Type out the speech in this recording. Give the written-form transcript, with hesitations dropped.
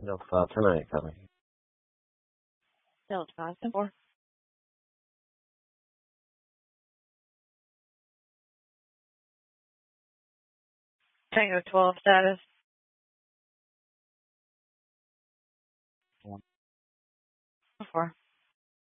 Delta tonight coming. Delta 5-4. Tango 12 status. 4.